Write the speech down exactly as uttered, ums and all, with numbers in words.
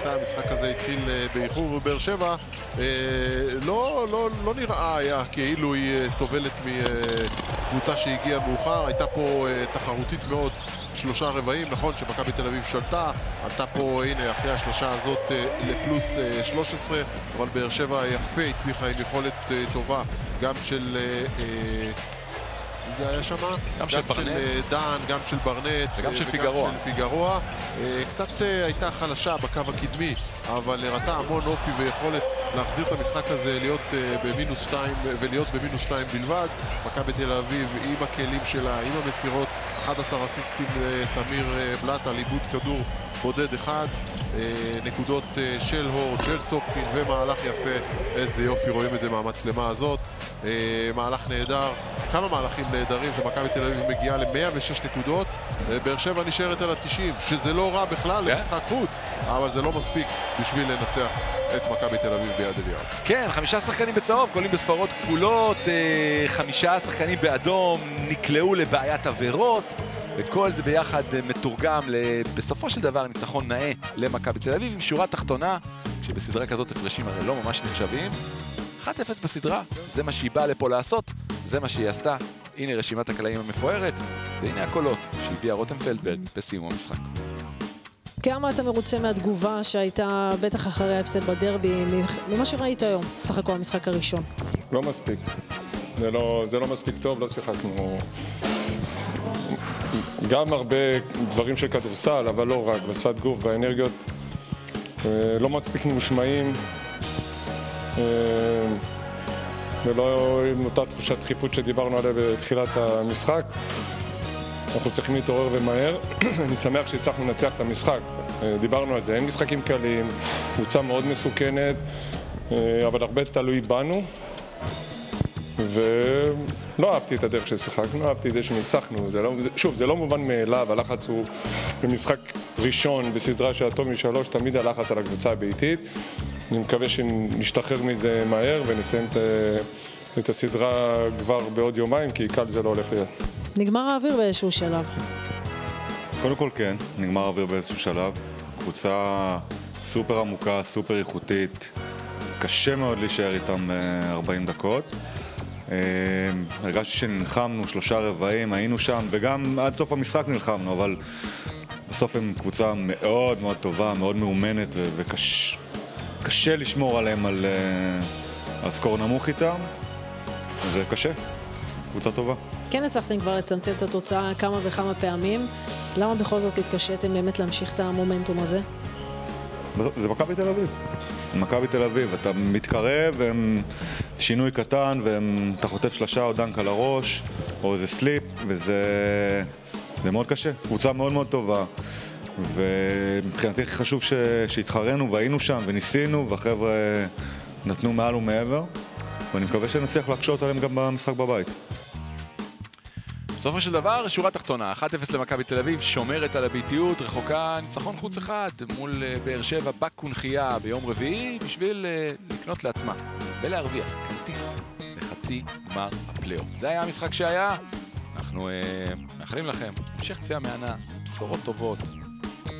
מתי המשחק הזה התחיל באיחור, ובאר שבע לא, לא, לא נראה היה כאילו היא סובלת מקבוצה שהגיעה מאוחר. הייתה פה תחרותית מאוד, שלושה רבעים, נכון שמכבי תל אביב שלטה, עלתה פה, הנה, אחרי השלושה הזאת לפלוס שלוש עשרה, אבל באר שבע יפה הצליחה עם יכולת טובה, גם של... זה היה שמה, גם של דן, גם של ברנט וגם של פיגרוע. פיגרוע. קצת הייתה חלשה בקו הקדמי, אבל הראתה המון אופי ויכולת להחזיר את המשחק הזה להיות במינוס שתיים ולהיות במינוס שתיים בלבד. מכבי תל אביב עם הכלים שלה, עם המסירות, אחד עשר אסיסטים תמיר בלט על איבוד כדור בודד אחד, נקודות של הורד, של סופקין ומהלך יפה. איזה יופי, רואים את זה מהמצלמה הזאת, מהלך נהדר, כמה מהלכים נהדרים שמכבי תל אביב מגיעה ל-מאה ושש נקודות, באר שבע נשארת על ה-תשעים, שזה לא רע בכלל למשחק חוץ, אבל זה לא מספיק בשביל לנצח את מכבי תל אביב ביד אליהו. כן, חמישה שחקנים בצהוב, גולים בספרות כפולות, חמישה שחקנים באדום, נקלעו לבעיית עבירות, וכל זה ביחד מתורגם בסופו של דבר ניצחון נאה למכבי תל אביב, עם שורה תחתונה, שבסדרה כזאת הפרשים הרי לא ממש נחשבים. אחת אפס בסדרה, זה מה שהיא באה לפה לעשות, זה מה שהיא עשתה. הנה רשימת הקלעים המפוארת, והנה הקולות שהביאה רותם פלדברג בסיום המשחק. כמה אתה מרוצה מהתגובה שהייתה בטח אחרי ההפסד בדרבי, ממה שראית היום, סך הכל המשחק הראשון? לא מספיק. זה לא, זה לא מספיק טוב, לא שיחקנו. גם הרבה דברים של כדורסל, אבל לא רק, בשפת גוף, באנרגיות. לא מספיק מושמעים. ולא נותרה תחושת דחיפות שדיברנו עליה בתחילת המשחק. אנחנו צריכים להתעורר ומהר. אני שמח שהצלחנו לנצח את המשחק. דיברנו על זה, אין משחקים קלים, קבוצה מאוד מסוכנת, אבל הרבה תלוי בנו. ולא אהבתי את הדרך ששיחקנו, אהבתי את זה שניצחנו. זה לא, שוב, זה לא מובן מאליו, הלחץ הוא במשחק ראשון בסדרה של הטוב משלוש, תמיד הלחץ על הקבוצה הביתית. אני מקווה שנשתחרר מזה מהר ונסיים את, את הסדרה כבר בעוד יומיים, כי קל זה לא הולך להיות. נגמר האוויר באיזשהו שלב. קודם כל כן, נגמר האוויר באיזשהו שלב. קבוצה סופר עמוקה, סופר איכותית. קשה מאוד להישאר איתם ארבעים דקות. הרגשתי שנלחמנו שלושה רבעים, היינו שם, וגם עד סוף המשחק נלחמנו, אבל בסוף הם קבוצה מאוד מאוד טובה, מאוד מאומנת, וקשה קשה לשמור עליהם על, על סקור נמוך איתם. זה קשה, קבוצה טובה. כן הצלחתם כבר לצמצם את התוצאה כמה וכמה פעמים. למה בכל זאת התקשיתם באמת להמשיך את המומנטום הזה? זה מכבי תל אביב. מכבי תל אביב, אתה מתקרב, והם שינוי קטן, ואתה חוטף שלשה או דנק על הראש, או איזה סליפ, וזה זה מאוד קשה. קבוצה מאוד מאוד טובה. ומבחינתי הכי חשוב ש... שהתחרנו והיינו שם וניסינו, והחבר'ה נתנו מעל ומעבר, ואני מקווה שנצליח להקשות עליהם גם במשחק בבית. בסופו של דבר, שורה תחתונה, אחת אפס למכבי תל אביב, שומרת על הביתיות, רחוקה ניצחון חוץ אחד מול באר שבע בקונחייה ביום רביעי, בשביל לקנות לעצמה ולהרוויח כרטיס לחצי גמר הפלייאוף. זה היה המשחק שהיה, אנחנו מאחלים לכם המשך צפייה מהנה, בשורות טובות.